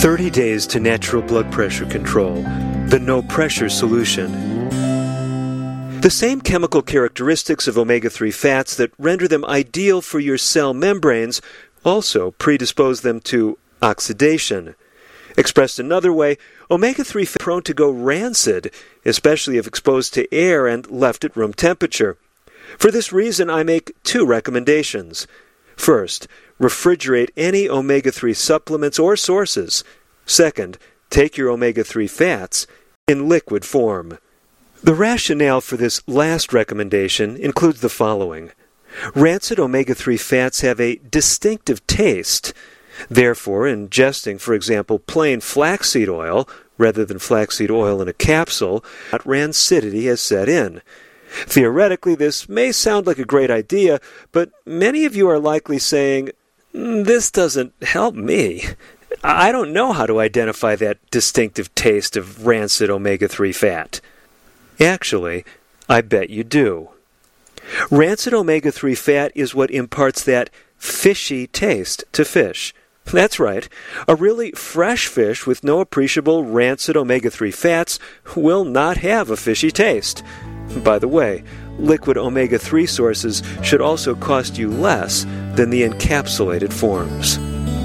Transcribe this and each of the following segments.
30 Days to Natural Blood Pressure Control, the No Pressure Solution. The same chemical characteristics of omega-3 fats that render them ideal for your cell membranes also predispose them to oxidation. Expressed another way, omega-3 fats are prone to go rancid, especially if exposed to air and left at room temperature. For this reason, I make two recommendations. First, refrigerate any omega-3 supplements or sources. Second, take your omega-3 fats in liquid form. The rationale for this last recommendation includes the following. Rancid omega-3 fats have a distinctive taste. Therefore, ingesting, for example, plain flaxseed oil rather than flaxseed oil in a capsule, rancidity has set in. Theoretically, this may sound like a great idea, but many of you are likely saying, "This doesn't help me. I don't know how to identify that distinctive taste of rancid omega-3 fat." Actually, I bet you do. Rancid omega-3 fat is what imparts that fishy taste to fish. That's right. A really fresh fish with no appreciable rancid omega-3 fats will not have a fishy taste. By the way, liquid omega-3 sources should also cost you less than the encapsulated forms.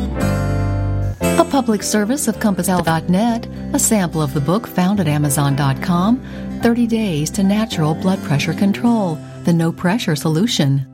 A public service of CompassHealth.net, a sample of the book found at Amazon.com, 30 Days to Natural Blood Pressure Control, the No Pressure Solution.